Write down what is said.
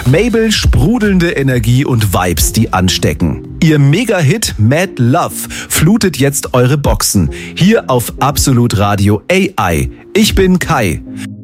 Mabel, sprudelnde Energie und Vibes, die anstecken. Ihr Mega-Hit Mad Love flutet jetzt eure Boxen. Hier auf Absolut Radio AI. Ich bin Kai.